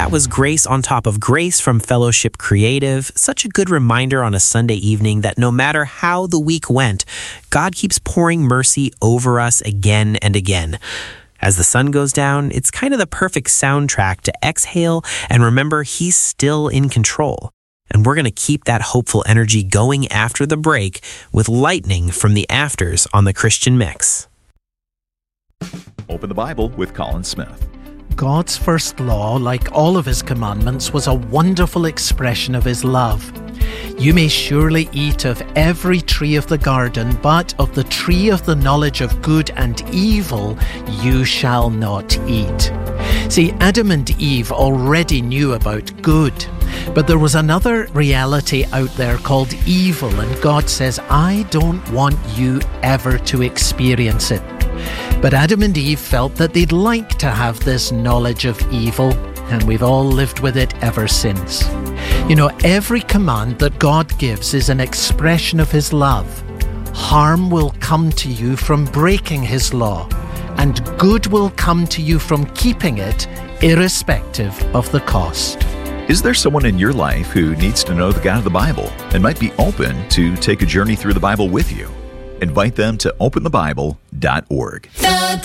That was Grace on Top of Grace from Fellowship Creative. Such a good reminder on a Sunday evening that no matter how the week went, God keeps pouring mercy over us again and again. As the sun goes down, it's kind of the perfect soundtrack to exhale and remember He's still in control. And we're going to keep that hopeful energy going after the break with Lightning from the Afters on the Christian Mix. Open the Bible with Colin Smith. God's first law, like all of His commandments, was a wonderful expression of His love. You may surely eat of every tree of the garden, but of the tree of the knowledge of good and evil you shall not eat. See, Adam and Eve already knew about good, but there was another reality out there called evil, and God says, I don't want you ever to experience it. But Adam and Eve felt that they'd like to have this knowledge of evil, and we've all lived with it ever since. You know, every command that God gives is an expression of His love. Harm will come to you from breaking His law, and good will come to you from keeping it, irrespective of the cost. Is there someone in your life who needs to know the God of the Bible and might be open to take a journey through the Bible with you? Invite them to openthebible.org. The